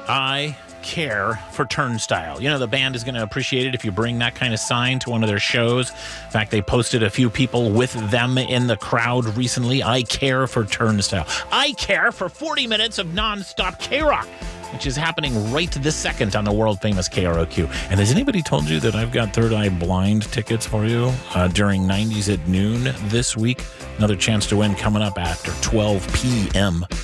I care for Turnstile. You know, the band is going to appreciate it if you bring that kind of sign to one of their shows. In fact, they posted a few people with them in the crowd recently. I care for Turnstile. I care for 40 minutes of nonstop K-Rock, which is happening right this second on the world-famous KROQ. And has anybody told you that I've got Third Eye Blind tickets for you during 90s at noon this week? Another chance to win coming up after 12 p.m.